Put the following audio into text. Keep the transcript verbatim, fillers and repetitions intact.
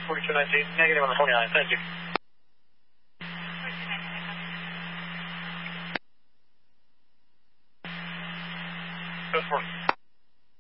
forty-two nineteen, negative on the forty-nine, thank you. Go for it.